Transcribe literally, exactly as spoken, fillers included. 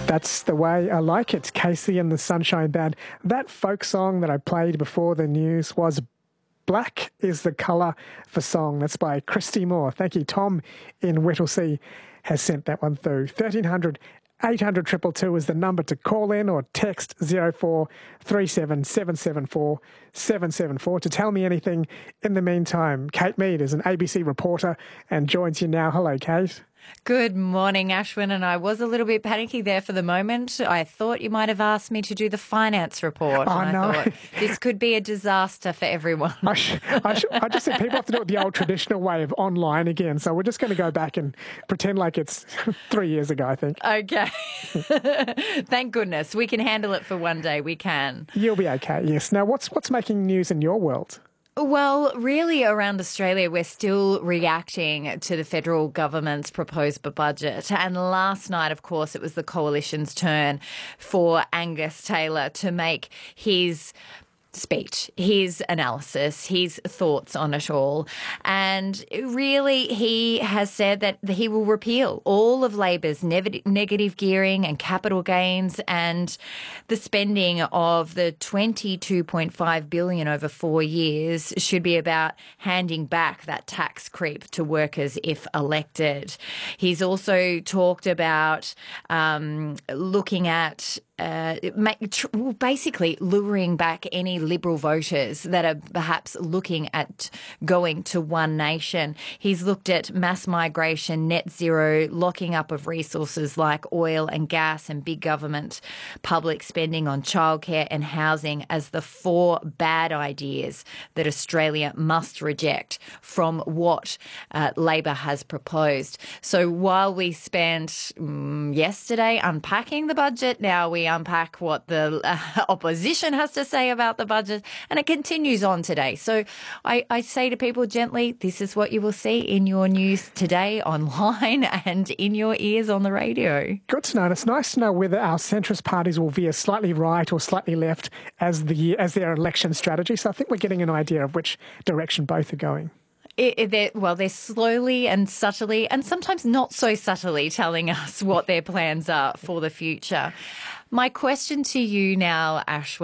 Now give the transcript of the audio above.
That's the way I like it. Casey and the Sunshine Band. That folk song that I played before the news was Black is the Colour for Song. That's by Christy Moore. Thank you. Tom in Whittlesea has sent that one through. thirteen hundred eight hundred two two two is the number to call in, or text zero four three seven seven seven four seven seven four to tell me anything. In the meantime, Kate Mead is an A B C reporter and joins you now. Hello, Kate. Good morning, Ashwin, and I was a little bit panicky there for the moment. I thought you might have asked me to do the finance report. Oh, and I no. thought this could be a disaster for everyone. I, sh- I, sh- I just said people have to do it the old traditional way of online again, so we're just going to go back and pretend like it's three years ago, I think. Okay. Thank goodness. We can handle it for one day. We can. You'll be okay, yes. Now, what's what's making news in your world? Well, really around Australia, we're still reacting to the federal government's proposed budget. And last night, of course, it was the coalition's turn for Angus Taylor to make his speech, his analysis, his thoughts on it all. And really, he has said that he will repeal all of Labor's ne- negative gearing and capital gains, and the spending of the twenty-two point five billion dollars over four years should be about handing back that tax creep to workers if elected. He's also talked about um, looking at Uh, make, well, basically luring back any Liberal voters that are perhaps looking at going to One Nation. He's looked at mass migration, net zero, locking up of resources like oil and gas, and big government public spending on childcare and housing as the four bad ideas that Australia must reject from what uh, Labor has proposed. So while we spent um, yesterday unpacking the budget, now we unpack what the uh, opposition has to say about the budget, and it continues on today. So I, I say to people gently, this is what you will see in your news today online and in your ears on the radio. Good to know. And it's nice to know whether our centrist parties will veer slightly right or slightly left as the as their election strategy. So I think we're getting an idea of which direction both are going. It, it, they're, well, they're slowly and subtly, and sometimes not so subtly, telling us what their plans are for the future. My question to you now, Ashwin,